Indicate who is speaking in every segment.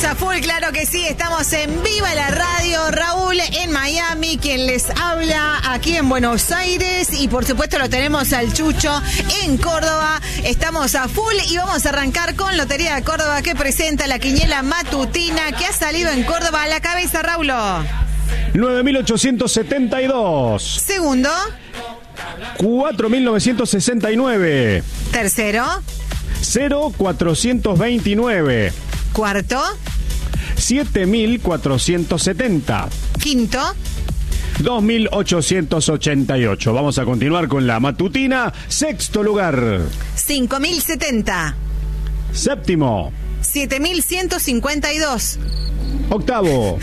Speaker 1: Estamos a full, claro que sí, estamos en Viva la Radio. Raúl en Miami, quien les habla aquí en Buenos Aires, y por supuesto lo tenemos al Chucho en Córdoba. Estamos a full y vamos a arrancar con Lotería de Córdoba, que presenta la quiniela matutina que ha salido en Córdoba. A la cabeza, Raúl.
Speaker 2: 9.872.
Speaker 1: Segundo.
Speaker 2: 4.969.
Speaker 1: Tercero.
Speaker 2: 0.429.
Speaker 1: Cuarto.
Speaker 2: 7.470.
Speaker 1: Quinto.
Speaker 2: 2.888. Vamos a continuar con la matutina. Sexto lugar.
Speaker 1: 5.070.
Speaker 2: Séptimo.
Speaker 1: 7.152.
Speaker 2: Octavo.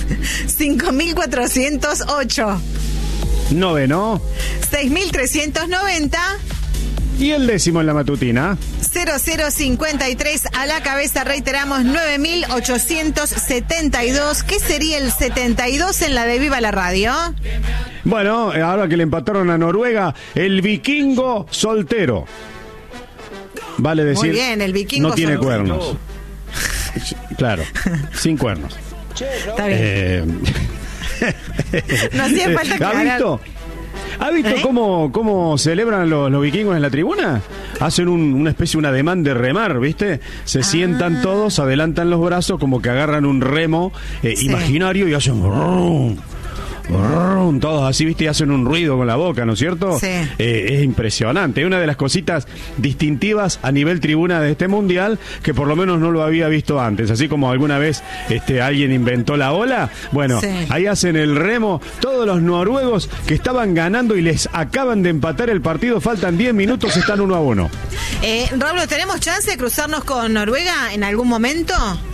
Speaker 1: 5.408.
Speaker 2: Noveno.
Speaker 1: 6.390.
Speaker 2: Y el décimo en la matutina.
Speaker 1: 0053. A la cabeza, reiteramos, 9.872. ¿Qué sería el 72 en la de Viva la Radio?
Speaker 2: Bueno, ahora que le empataron a Noruega, el vikingo soltero. Vale decir,
Speaker 1: muy bien, el vikingo
Speaker 2: no tiene
Speaker 1: soltero.
Speaker 2: cuernos. Claro, sin cuernos.
Speaker 1: Está bien. No hacía falta aclarar.
Speaker 2: ¿Ha visto cómo celebran los vikingos en la tribuna? Hacen una especie, un ademán de remar, ¿viste? Se sientan todos, adelantan los brazos, como que agarran un remo imaginario y hacen... todos así, viste, y hacen un ruido con la boca, ¿no es cierto?
Speaker 1: Sí.
Speaker 2: Es impresionante. Es una de las cositas distintivas a nivel tribuna de este mundial, que por lo menos no lo había visto antes. Así como alguna vez alguien inventó la ola. Bueno, ahí hacen el remo. Todos los noruegos que estaban ganando y les acaban de empatar el partido, faltan 10 minutos, están 1-1.
Speaker 1: Raúl, ¿tenemos chance de cruzarnos con Noruega en algún momento?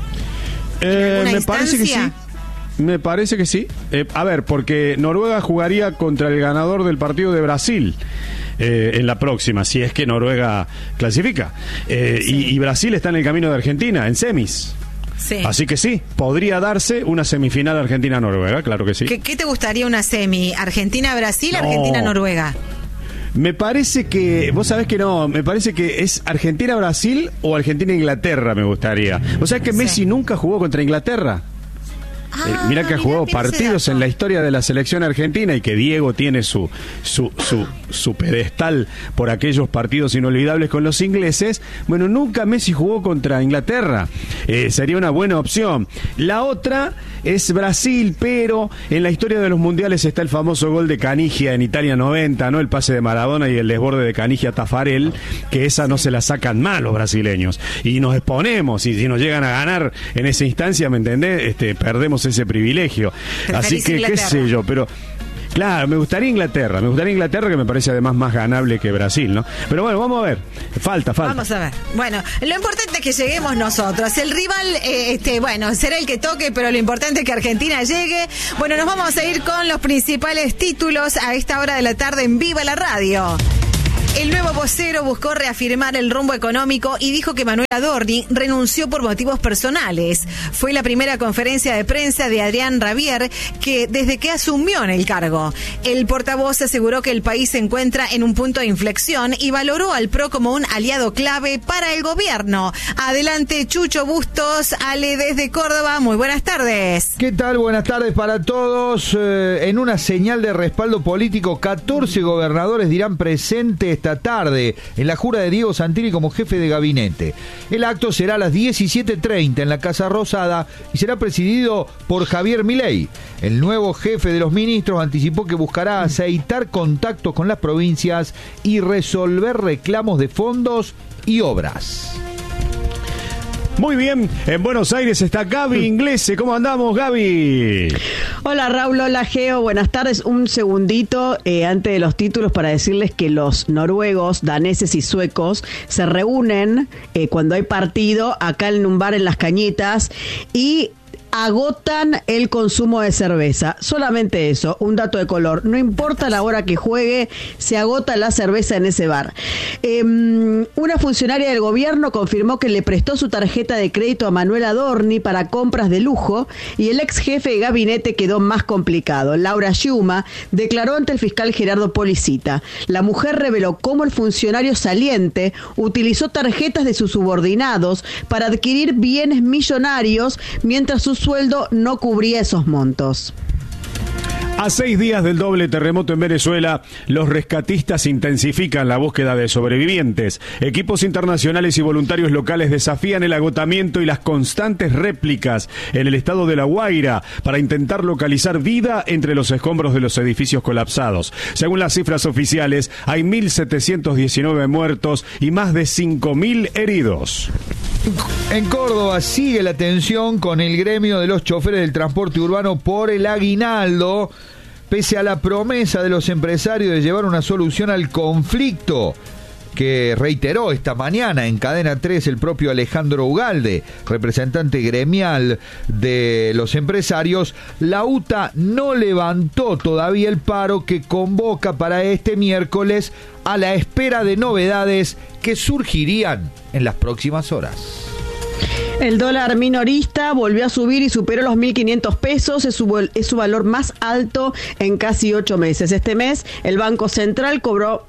Speaker 2: Me parece que sí. Me parece que sí. A ver, porque Noruega jugaría contra el ganador del partido de Brasil en la próxima, si es que Noruega clasifica. Y Brasil está en el camino de Argentina, en semis.
Speaker 1: Sí.
Speaker 2: Así que sí, podría darse una semifinal Argentina-Noruega, claro que sí.
Speaker 1: ¿Qué te gustaría una semi? ¿Argentina-Brasil,
Speaker 2: no.
Speaker 1: Argentina-Noruega?
Speaker 2: Me parece que, vos sabés que no, me parece que es Argentina-Brasil o Argentina-Inglaterra me gustaría. ¿Vos sabés que Messi nunca jugó contra Inglaterra? Mirá que ha jugado partidos en la historia de la selección argentina, y que Diego tiene su pedestal por aquellos partidos inolvidables con los ingleses. Bueno, nunca Messi jugó contra Inglaterra. Sería una buena opción. La otra es Brasil, pero en la historia de los mundiales está el famoso gol de Canigia en Italia 90, ¿no? El pase de Maradona y el desborde de Canigia a Tafarel, que esa no se la sacan mal los brasileños. Y nos exponemos, y si nos llegan a ganar en esa instancia, ¿me entendés? Perdemos ese privilegio. Así que, qué sé yo, pero... Claro, me gustaría Inglaterra, que me parece además más ganable que Brasil, ¿no? Pero bueno, vamos a ver, falta.
Speaker 1: Vamos a ver. Bueno, lo importante es que lleguemos nosotros. El rival, bueno, será el que toque, pero lo importante es que Argentina llegue. Bueno, nos vamos a ir con los principales títulos a esta hora de la tarde en Viva la Radio. El nuevo vocero buscó reafirmar el rumbo económico y dijo que Manuel Adorni renunció por motivos personales. Fue la primera conferencia de prensa de Adrián Rabier desde que asumió en el cargo. El portavoz aseguró que el país se encuentra en un punto de inflexión y valoró al PRO como un aliado clave para el gobierno. Adelante, Chucho Bustos, Ale desde Córdoba. Muy buenas tardes.
Speaker 3: ¿Qué tal? Buenas tardes para todos. En una señal de respaldo político, 14 gobernadores dirán presente esta tarde en la jura de Diego Santilli como jefe de gabinete. El acto será a las 17:30 en la Casa Rosada y será presidido por Javier Milei. El nuevo jefe de los ministros anticipó que buscará aceitar contactos con las provincias y resolver reclamos de fondos y obras.
Speaker 2: Muy bien, en Buenos Aires está Gaby Inglese. ¿Cómo andamos, Gaby?
Speaker 4: Hola, Raúl, hola, Geo, buenas tardes. Un segundito antes de los títulos para decirles que los noruegos, daneses y suecos se reúnen cuando hay partido acá en un bar en Las Cañitas y agotan el consumo de cerveza. Solamente eso, un dato de color. No importa la hora que juegue, se agota la cerveza en ese bar. Una funcionaria del gobierno confirmó que le prestó su tarjeta de crédito a Manuel Adorni para compras de lujo y el ex jefe de gabinete quedó más complicado. Laura Sciuma declaró ante el fiscal Gerardo Policita. La mujer reveló cómo el funcionario saliente utilizó tarjetas de sus subordinados para adquirir bienes millonarios mientras su sueldo no cubría esos montos.
Speaker 2: A 6 días del doble terremoto en Venezuela, los rescatistas intensifican la búsqueda de sobrevivientes. Equipos internacionales y voluntarios locales desafían el agotamiento y las constantes réplicas en el estado de La Guaira para intentar localizar vida entre los escombros de los edificios colapsados. Según las cifras oficiales, hay 1.719 muertos y más de 5.000 heridos.
Speaker 3: En Córdoba sigue la tensión con el gremio de los choferes del transporte urbano por el aguinaldo, pese a la promesa de los empresarios de llevar una solución al conflicto que reiteró esta mañana en Cadena 3 el propio Alejandro Ugalde, representante gremial de los empresarios. La UTA no levantó todavía el paro que convoca para este miércoles, a la espera de novedades que surgirían en las próximas horas.
Speaker 4: El dólar minorista volvió a subir y superó los 1.500 pesos, es su valor más alto en casi 8 meses. Este mes el Banco Central compró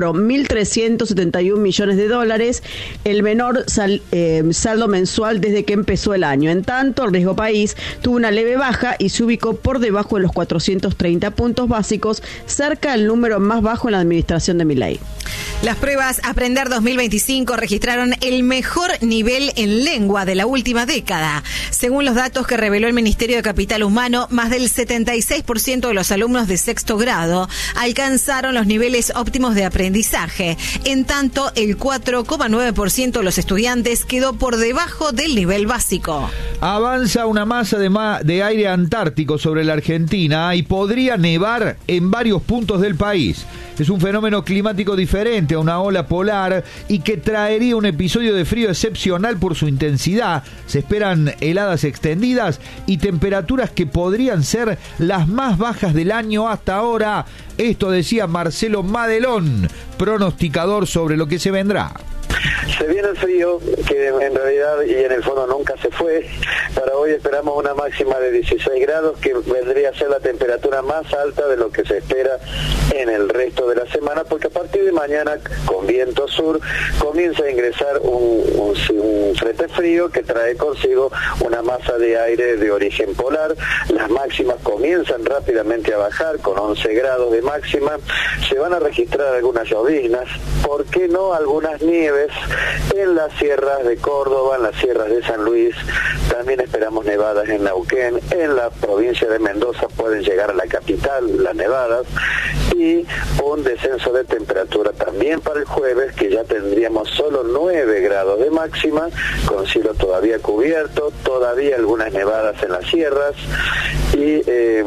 Speaker 4: 1.371 millones de dólares, el menor saldo mensual desde que empezó el año. En tanto, el riesgo país tuvo una leve baja y se ubicó por debajo de los 430 puntos básicos, cerca del número más bajo en la administración de Milei.
Speaker 1: Las pruebas Aprender 2025 registraron el mejor nivel en lengua de la última década. Según los datos que reveló el Ministerio de Capital Humano, más del 76% de los alumnos de sexto grado alcanzaron los niveles óptimos de aprendizaje. En tanto, el 4,9% de los estudiantes quedó por debajo del nivel básico.
Speaker 3: Avanza una masa de aire antártico sobre la Argentina y podría nevar en varios puntos del país. Es un fenómeno climático diferente a una ola polar y que traería un episodio de frío excepcional por su intensidad. Se esperan heladas extendidas y temperaturas que podrían ser las más bajas del año hasta ahora. Esto decía Marcelo Madelón, pronosticador sobre lo que se vendrá.
Speaker 5: Se viene el frío, que en realidad y en el fondo nunca se fue. Para hoy esperamos una máxima de 16 grados, que vendría a ser la temperatura más alta de lo que se espera en el resto de la semana, porque a partir de mañana, con viento sur, comienza a ingresar un frente frío que trae consigo una masa de aire de origen polar. Las máximas comienzan rápidamente a bajar, con 11 grados de máxima. Se van a registrar algunas lloviznas, ¿por qué no algunas nieves en las sierras de Córdoba, en las sierras de San Luis? También esperamos nevadas en Neuquén, en la provincia de Mendoza pueden llegar a la capital las nevadas, y un descenso de temperatura también para el jueves, que ya tendríamos solo 9 grados de máxima, con cielo todavía cubierto, todavía algunas nevadas en las sierras, y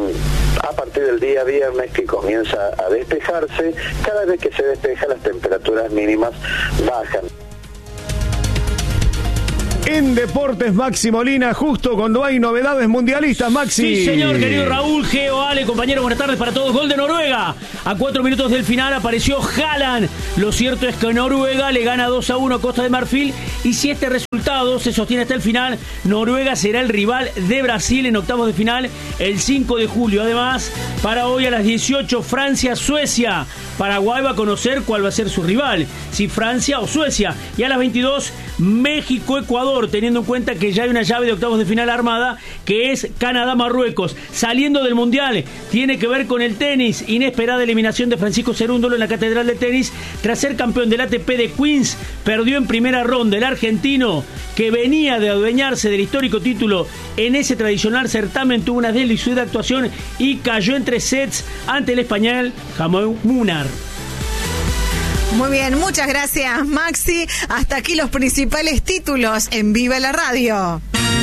Speaker 5: a partir del día viernes, que comienza a despejarse, cada vez que se despeja las temperaturas mínimas bajan.
Speaker 2: En Deportes, Maxi Molina, justo cuando hay novedades mundialistas, Maxi.
Speaker 6: Sí, señor, querido Raúl, Geo, Ale, compañeros, buenas tardes para todos. Gol de Noruega. A 4 minutos del final apareció Haaland. Lo cierto es que Noruega le gana 2-1 a Costa de Marfil, y si este resultado se sostiene hasta el final, Noruega será el rival de Brasil en octavos de final el 5 de julio. Además, para hoy a las 18, Francia-Suecia. Paraguay va a conocer cuál va a ser su rival, si Francia o Suecia. Y a las 22, México-Ecuador, teniendo en cuenta que ya hay una llave de octavos de final armada, que es Canadá-Marruecos. Saliendo del Mundial, tiene que ver con el tenis. Inesperada eliminación de Francisco Cerúndolo en la Catedral de Tenis, tras ser campeón del ATP de Queens. Perdió en primera ronda. El argentino, que venía de adueñarse del histórico título en ese tradicional certamen, tuvo una deliciosa actuación y cayó en 3 sets ante el español Jamón Munar.
Speaker 1: Muy bien, muchas gracias, Maxi. Hasta aquí los principales títulos en Viva la Radio.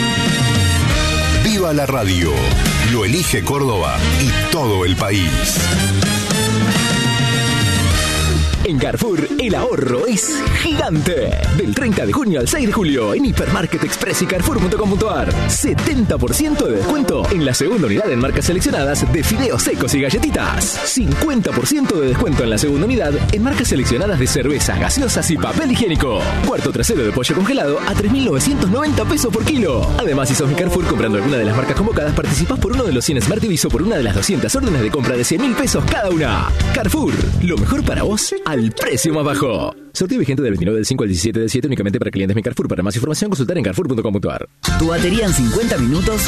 Speaker 7: Viva la Radio. Lo elige Córdoba y todo el país.
Speaker 8: En Carrefour, el ahorro es gigante. Del 30 de junio al 6 de julio, en Hipermarket Express y Carrefour.com.ar. 70% de descuento en la segunda unidad en marcas seleccionadas de fideos secos y galletitas. 50% de descuento en la segunda unidad en marcas seleccionadas de cervezas, gaseosas y papel higiénico. Cuarto trasero de pollo congelado a 3.990 pesos por kilo. Además, si sos mi Carrefour comprando alguna de las marcas convocadas, participás por uno de los 100 Smart TVs o por una de las 200 órdenes de compra de 100.000 pesos cada una. Carrefour, lo mejor para vos al precio más bajo. Sorteo vigente del 29 del 5 al 17 del 7 únicamente para clientes Mi Carrefour. Para más información, consultar en Carrefour.com.ar.
Speaker 9: Tu batería en 50 minutos